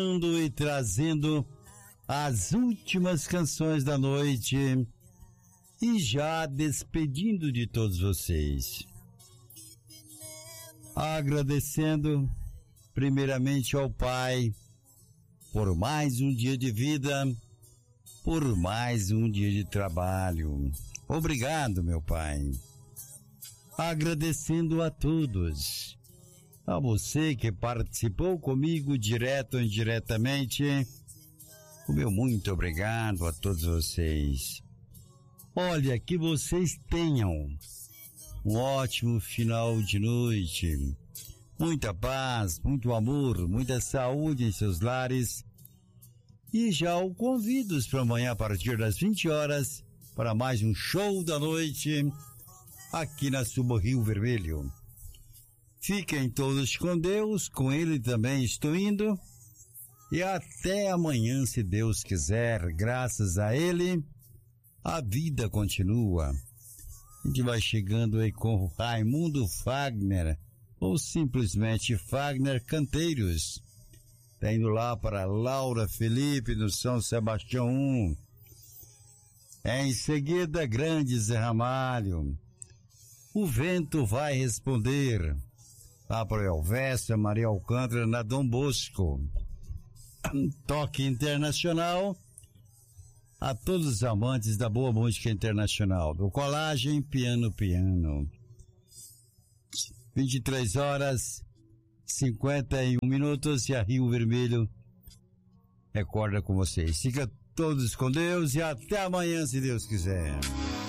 e trazendo as últimas canções da noite e já despedindo de todos vocês. Agradecendo primeiramente ao Pai por mais um dia de vida, por mais um dia de trabalho. Obrigado, meu Pai. Agradecendo a todos, a você que participou comigo direto ou indiretamente, o meu muito obrigado a todos vocês. Olha, que vocês tenham um ótimo final de noite, muita paz, muito amor, muita saúde em seus lares, e já o convido para amanhã a partir das 20 horas para mais um show da noite aqui na Suba Rio Vermelho. Fiquem todos com Deus, com Ele também estou indo, e até amanhã, se Deus quiser. Graças a Ele, a vida continua. A gente vai chegando aí com o Raimundo Fagner, ou simplesmente Fagner Canteiros. Tá indo lá para Laura Felipe, no São Sebastião 1. Em seguida, Grande Zé Ramalho. O Vento Vai Responder. Lá para Elvéssia, Maria Alcântara, na Dom Bosco. Toque internacional a todos os amantes da boa música internacional, do Colagem Piano. 23 horas 51 minutos e a Rio Vermelho recorda com vocês. Fica todos com Deus e até amanhã, se Deus quiser.